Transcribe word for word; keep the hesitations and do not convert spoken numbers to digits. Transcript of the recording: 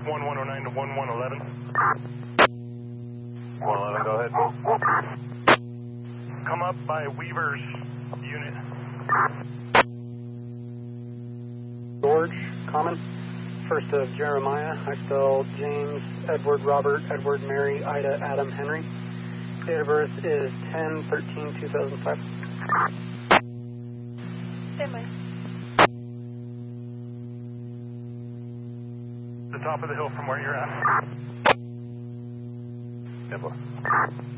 one one oh nine to one one eleven. one eleven, go ahead. Come up by Weaver's unit. George, common. First of Jeremiah. I spell James, Edward, Robert, Edward, Mary, Ida, Adam, Henry. Date of birth is ten thirteen two thousand five. Stand by. The top of the hill from where you're at. Stand by.